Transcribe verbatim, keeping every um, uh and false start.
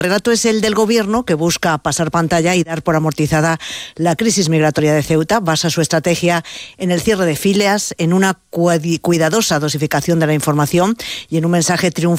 El relato es el del Gobierno, que busca pasar pantalla y dar por amortizada la crisis migratoria de Ceuta. Basa su estrategia en el cierre de filas, en una cuidadosa dosificación de la información y en un mensaje triunfal